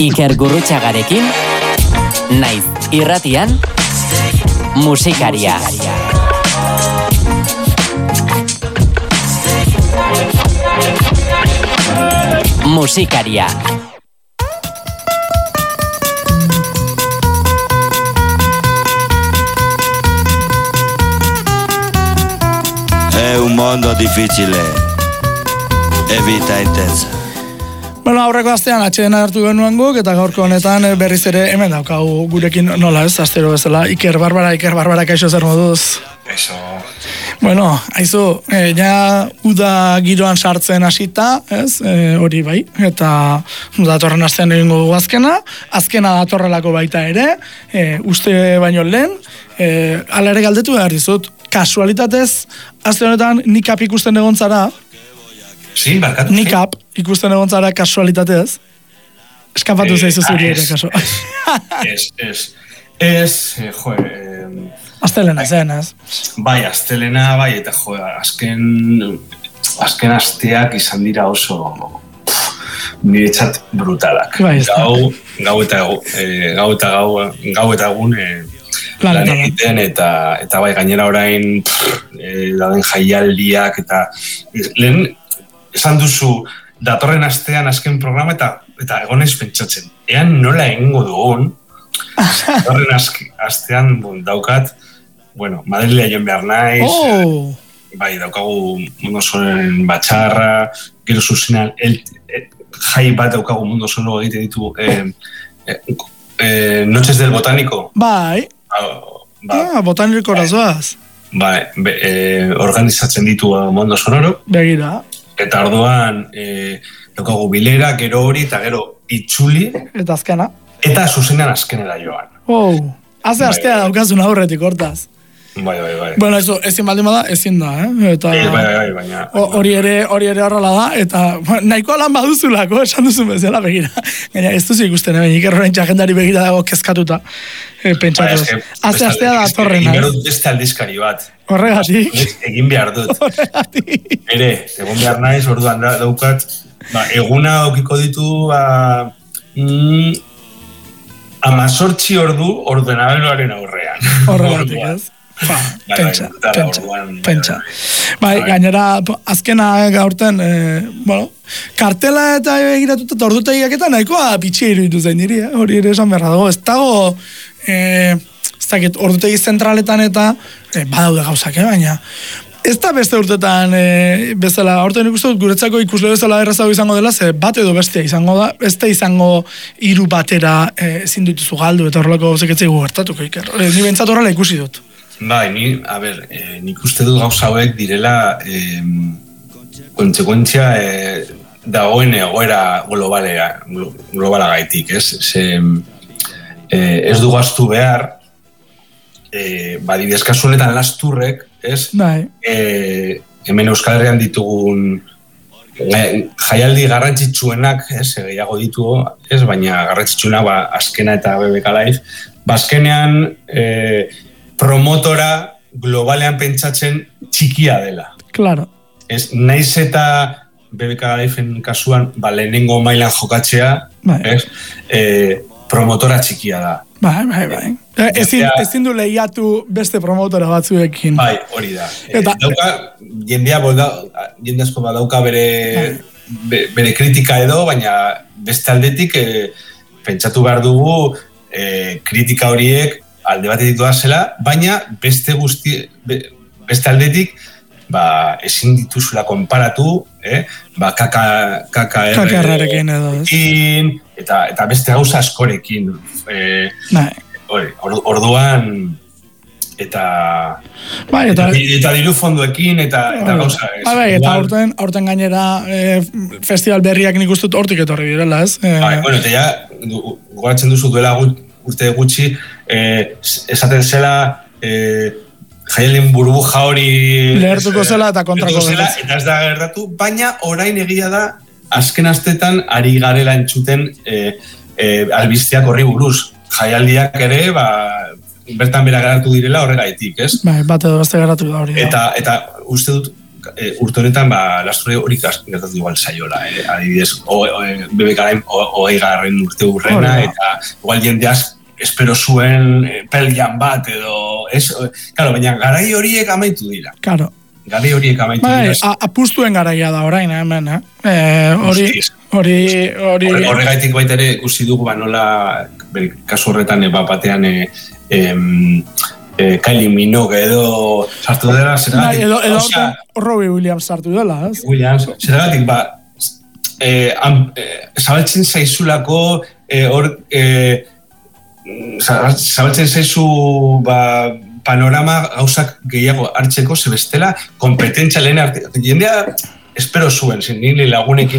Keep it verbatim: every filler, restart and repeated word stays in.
Iker Gurrutxagarekin, naiz irratian, musikaria. Musikaria. È un mondo difficile e vita intensa. Bueno, aurreko astean atxeden hartu genuen guk, eta gaurko honetan berriz ere hemen daukagu gurekin nola ez, astero bezala. Iker Barbara, Iker Barbara, kaixo zer moduz? Eso. Bueno, haizu, e, ja uda giroan sartzen hasita, ez, e, hori bai, eta datorren astean egingo dugu azkena, azkena datorrelako baita ere, e, uste baino lehen, e, ala ere galdetu behar dizut, kasualitatez, aste honetan nikap ikusten egon zara, Sí, barkatu. Nikap ikusten egon zara kasualitatez. Eskapatu zaizu zuri ere kasu. Ez, ez. Ez, jo, eh, Astelena zen, ez? bai, astelena, bai, eta jo, azken, azken asteak izan dira oso niretzat brutalak. Bai, ez da. Gau, gau eta gau, eh, gau eta gau, gau eta egun eh, lan egiten, eta, eta bai, gainera orain pff, eh, dauden jaialdiak, eta lehen, esan duzu, datorren astean azken programa, eta eta egon ez pentsatzen. Ean nola egingo dugun, datorren astean bon, daukat, bueno, Madrilea joan behar naiz, Oh! bai, daukagu Mundo Sonoren batxarra, gero zuzenean, el, el, jai bat daukagu Mundo Sonoro egiten ditu, eh, eh, eh, Noches del Botánico. Bai, Ba, ah, botaniko razoaz. ba, be, eh, organizatzen ditu Mundo Sonoro, Begira. eta orduan e, daukagu bilera, gero hori, eta gero itzuli, Eta azkena. eta zuzenean azkenera joan. Oh, haze Bai, astea bai. daukazun aurretik hortaz. Bai, bai, bai. Bueno, eso, ezin baldin bada, ezin da, eh? Eta Eh, bai, bai, bai, baina... ho- hori ere, hori ere horrela da, eta bueno, nahiko lan baduzulako, esan duzun bezala begira. Gaina, ez duzu ikusten, eh? Iker horrein agendari begira dago kezkatuta. Eh, pentsatuz. Haze astea da torrena. Egin behar dut beste aldizkari bat. Horregatik. Egin behar dut. Horregatik. Ere, egon behar naiz, orduan da, daukat, ba, eguna okiko ditu, ba, mm, amazortzi ordu ordenagailuaren aurrean. Horregatik, Orduan. ez? Ba, Bai, pentsa, bai, dala, pentsa, orduan, pentsa. bai. Bai, gainera, azkena gaurten, eh, bueno, kartela eta egiratuta eta ordutegiak eta nahikoa bitxia iruditu zain diri, eh? Hori ere esan beharra dago. Ez dago, eh, ez dakit, ordutegi zentraletan eta, eh, badaude gauzak, eh, baina, ez da beste urtetan eh, bezala, aurten ikusten dut guretzako ikusle bezala errazago izango dela, ze bat edo bestea izango da, ez da izango hiru batera eh, ezin dituzu galdu, eta horrelako gauzak etzaigu gertatuko, Iker. Eh, ni bentsat horrela ikusi dut. Bai, ni, a ber, eh, nik uste dut gauza hauek direla eh, kontsekuentzia eh, dagoen egoera globalera, globala gaitik, ez? Ze, eh, ez du gaztu behar, eh, badibidez kasu honetan lasturrek, ez? Bai. Eh, hemen Euskal Herrian ditugun eh, jaialdi garrantzitsuenak, ez? Gehiago ditu, ez? Baina garrantzitsuenak, ba, azkena eta B B K Live, ba, azkenean, eh, promotora globalean pentsatzen txikia dela. Claro. Ez, naiz eta B B K Live-en kasuan, ba, lehenengo mailan jokatzea, Bai. ez, e, promotora txikia da. Bai, bai, bai. Eh, ezin, ezin du lehiatu beste promotora batzuekin. Bai, hori da. Eta- E, dauka, jendea, bolda, jende asko badauka bere, be, bere kritika edo, baina beste aldetik e, pentsatu behar dugu e, kritika horiek alde batetik doazela, baina beste guzti, be, beste aldetik, ba, ezin dituzula konparatu, eh? ba, kaka, kaka Kakarrarekin edo, ez? ekin, eta, eta beste gauza askorekin. Eh, Bai. hori, or, orduan, eta, Bai, eta... eta, eta diru fondoekin, eta, eta gauza. ez. Bai, bai, eta Igual- aurten, aurten gainera eh, festival berriak nik uste dut hortik etorri direla, ez? Eh, Bai, bueno, eta ja, du- gogoratzen duzu duela gut, urte gutxi, eh, esaten zela, eh, jaialdien burbuja hori... Lehertuko zela eta kontrako lehertuko zela, gertatu. eta ez da gertatu, baina orain egia da, azken astetan ari garela entzuten eh, eh, albisteak horri buruz. Jaialdiak ere, ba, bertan bera geratu direla horregaitik, ez? Bai, bat edo beste geratu da hori. da. Eta, eta uste dut, e, urte honetan, ba, lastre hori gertatu igual saiola, eh? Adibidez, bebekarain hogei garren urte urrena, eta igual jendeaz, espero zuen eh, peljan bat, edo, ez, claro, baina garai horiek amaitu dira. Claro. Garai horiek amaitu ba, dira. Apustuen garaia da orain, hemen, eh? Hori, hori, hori... Horregaitik baita ere ikusi dugu, ba, nola, kasu horretan, bat batean, e, em, Eh, Kylie Minogue edo sartu dela, zergatik... Edo, edo o Robbie Williams sartu dela, ez? Williams, zergatik, ba, eh, am, eh, zabaltzen zaizulako, eh, or, eh, zabaltzen zaizu, ba, panorama gauzak gehiago hartzeko, zebestela, kompetentzia lehen arte, jendea, espero zuen, zin nire lagunekin